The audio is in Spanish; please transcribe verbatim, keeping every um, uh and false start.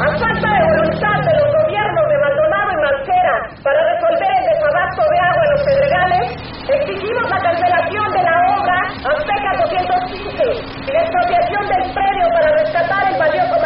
A falta de voluntad de los gobiernos de Maldonado y Mancera para resolver el desabasto de agua en los Pedregales, exigimos la cancelación de la obra Azteca doscientos quince y la expropiación del predio para rescatar el valioso